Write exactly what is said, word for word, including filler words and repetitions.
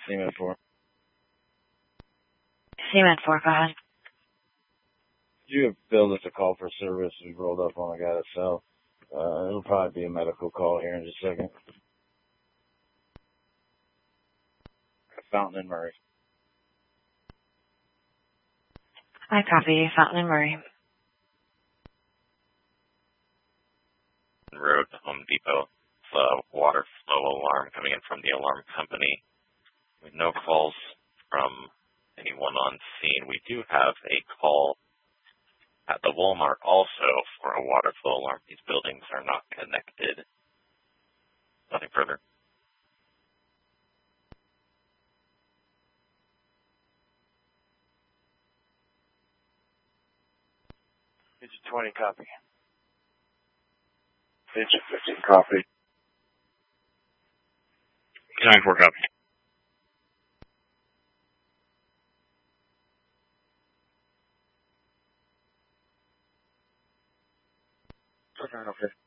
Seaman four. Seaman four, go ahead. You have billed us a call for service. We rolled up on a guy that's south. Uh, it'll probably be a medical call here in just a second. Fountain and Murray. I copy. Fountain and Murray. Road to Home Depot. It's a water flow alarm coming in from the alarm company. With no calls from anyone on scene. We do have a call at the Walmart also for a water flow alarm. These buildings are not connected. Nothing further. Digit twenty, copy. Digit fifteen, copy. nine four, copy. Okay, okay.